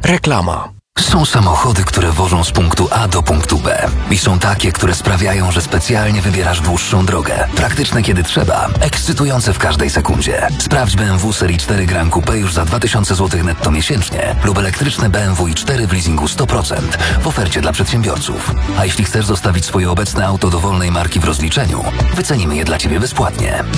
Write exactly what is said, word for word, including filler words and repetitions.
Reklama. Są samochody, które wożą z punktu A do punktu B. I są takie, które sprawiają, że specjalnie wybierasz dłuższą drogę. Praktyczne kiedy trzeba, ekscytujące w każdej sekundzie. Sprawdź B M W serii cztery Gran Coupe już za dwa tysiące złotych netto miesięcznie lub elektryczne B M W i cztery w leasingu sto procent w ofercie dla przedsiębiorców. A jeśli chcesz zostawić swoje obecne auto dowolnej marki w rozliczeniu, wycenimy je dla Ciebie bezpłatnie.